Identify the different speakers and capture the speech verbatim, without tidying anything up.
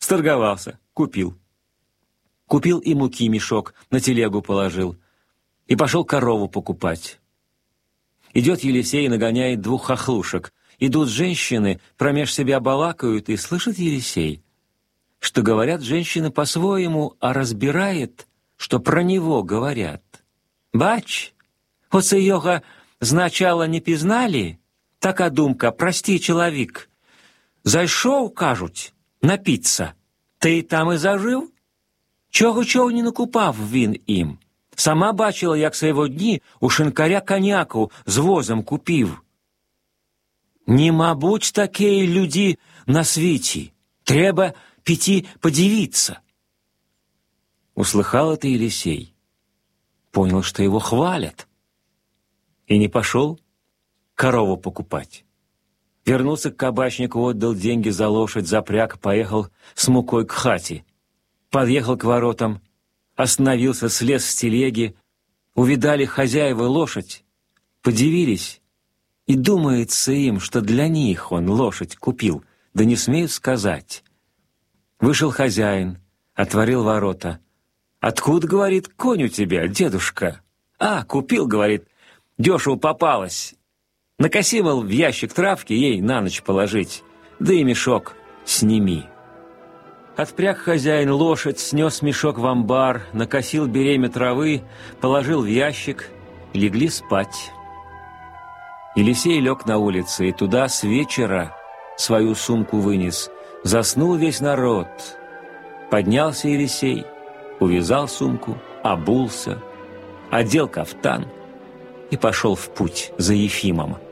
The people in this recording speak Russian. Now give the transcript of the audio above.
Speaker 1: Сторговался, купил. Купил и муки мешок, на телегу положил. И пошел корову покупать. Идет Елисей и нагоняет двух хохлушек. Идут женщины, промеж себя балакают, и слышит Елисей, что говорят женщины по-своему, а разбирает, что про него говорят. «Бач, оце його значала не пізнали? Така думка, прости, чоловік. Зайшов, кажуть, напіться, ти там і зажив? Чого-чого не накупав він їм? Сама бачила, як свого дні у шинкаря коняку з возом купив. Не мабуть такі люди на світі. Треба піти подивиться». Услыхал это Елисей. Понял, что его хвалят. И не пошел корову покупать. Вернулся к кабачнику, отдал деньги за лошадь, запряг, поехал с мукой к хате. Подъехал к воротам, остановился, слез с телеги. Увидали хозяева лошадь, подивились. И думается им, что для них он лошадь купил, да не смеют сказать. Вышел хозяин, отворил ворота. «Откуда, — говорит, — конь у тебя, дедушка?» «А, купил, — говорит, — дешево попалось. Накоси, мол, в ящик травки ей на ночь положить, да и мешок сними». Отпряг хозяин лошадь, снес мешок в амбар, накосил беремя травы, положил в ящик, легли спать. Елисей лег на улице, и туда с вечера свою сумку вынес. Заснул весь народ. Поднялся Елисей, увязал сумку, обулся, одел кафтан и пошел в путь за Ефимом.